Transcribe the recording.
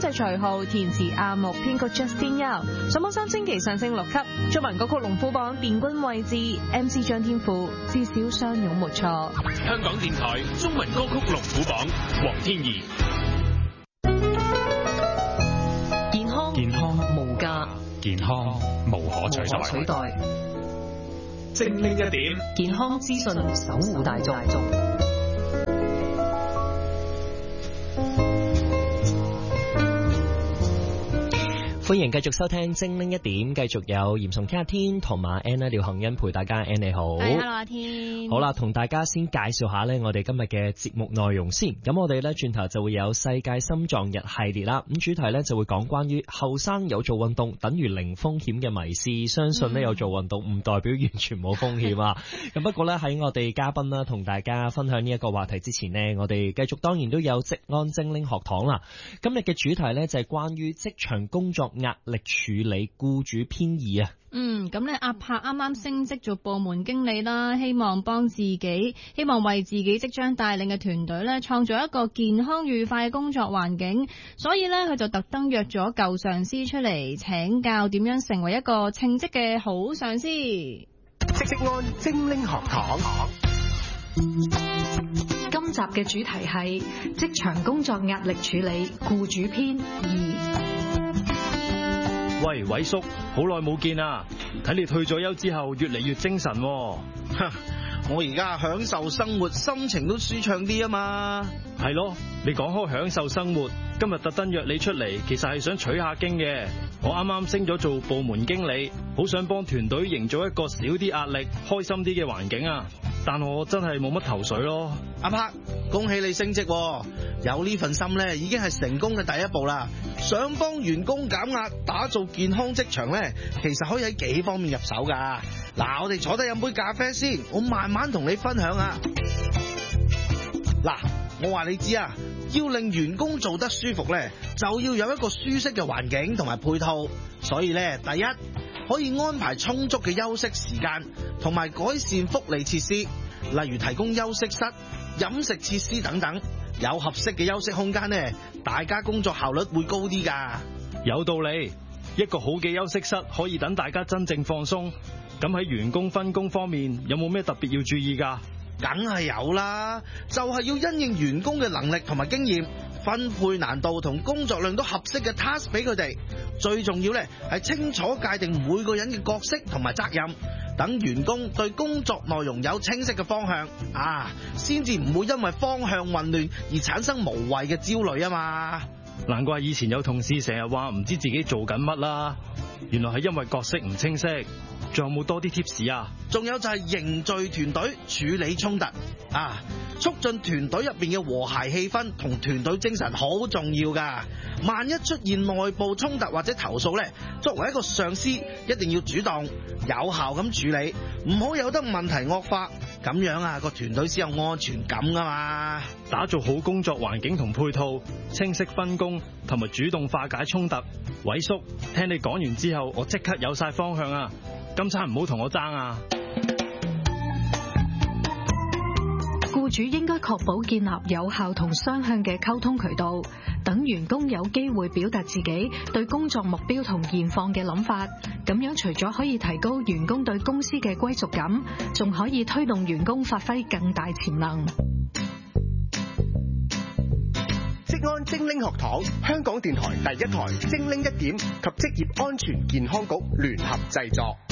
製徐浩，填詞阿木，編曲 Justin Yao。上榜3星期上升6級。中文歌曲龍虎榜殿軍位置 ，MC 張天賦至少相擁沒錯。 香港電台中文歌曲龍虎榜，黃天怡。 健康無價， 健康無可取代。精靈一點， 健康資訊守護大眾。 歡迎繼續收聽精靈一點，繼續有嚴崇傾下天同埋 Anna 廖恒恩陪大家。Anna 你好。 Hello 阿天。 好啦，同大家先介紹下呢我哋今日嘅節目內容先。咁我哋呢轉頭就會有世界心臟日系列啦。咁主題呢就會講關於後生有做運動等於零風險嘅迷思。相信呢有做運動唔代表完全冇風險啊。咁不過呢喺我哋嘉賓啦同大家分享呢一個話題之前呢，我哋繼續當然都有職安精靈學堂啦。今日嘅主題呢就係關於職場工作壓力處理僱主偏異啊。 咁咧阿柏啱啱升職做部門經理啦，希望為自己即將帶領嘅團隊咧創造一個健康愉快嘅工作環境，所以咧佢就特登約咗舊上司出嚟請教點樣成為一個稱職嘅好上司。 職安精靈學堂。 今集嘅主題係職場工作壓力處理僱主篇2。 喂，偉叔，好耐冇見啊！睇你退咗休之後越嚟越精神喎。 我而家享受生活，心情都舒暢啲啊嘛。 係咯，你講開享受生活，今日特登約你出嚟，其實係想取下經嘅。我啱啱升咗做部門經理，好想幫團隊營造一個少啲壓力、開心啲嘅環境啊！但我真係冇乜頭緒咯。 阿柏，恭喜你升職喎，有呢份心咧，已經係成功嘅第一步啦。想幫員工減壓、打造健康職場咧，其實可以喺幾方面入手噶。嗱，我哋坐低飲杯咖啡先，我慢慢同你分享啊。嗱，我話你知啊，要令員工做得舒服咧，就要有一個舒適嘅環境同埋配套。所以咧，第一，可以安排充足嘅休息時間，同埋改善福利設施，例如提供休息室、飲食設施等等。有合適嘅休息空間咧，大家工作效率會高啲噶。 有道理，一個好嘅休息室可以等大家真正放鬆。咁喺員工分工方面，有冇咩特別要注意噶？ 梗係有啦，就係要因應員工嘅能力同埋經驗，分配難度同工作量都合適嘅 task 俾佢哋。最重要咧係清楚界定每個人嘅角色同埋責任，等員工對工作內容有清晰嘅方向啊，先至唔會因為方向混亂而產生無謂嘅焦慮啊嘛。 難怪以前有同事成日話唔知自己做緊乜啦，原來係因為角色唔清晰。仲有冇多啲 tips 啊？ 仲有就係凝聚團隊，處理衝突啊，促進團隊入邊嘅和諧氣氛同團隊精神好重要噶。萬一出現內部衝突或者投訴咧，作為一個上司一定要主動有效咁處理，唔好有得問題惡化，咁樣啊個團隊先有安全感噶嘛。 打造好工作環境同配套，清晰分工同埋主動化解衝突。偉叔，聽你講完之後，我即刻有晒方向啊！今餐唔好同我爭啊！ 僱主應該確保建立有效同雙向嘅溝通渠道，等員工有機會表達自己對工作目標同現況嘅諗法。咁樣除咗可以提高員工對公司嘅歸屬感，仲可以推動員工發揮更大潛能。 職安精靈學堂，香港電台第一台精靈一點及職業安全健康局聯合製作。